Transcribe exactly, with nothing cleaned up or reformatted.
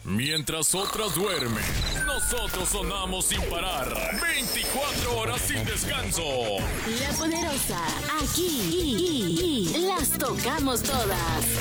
Mientras otras duermen, nosotros sonamos sin parar. veinticuatro horas sin descanso. La Poderosa, aquí y, y, y las tocamos todas.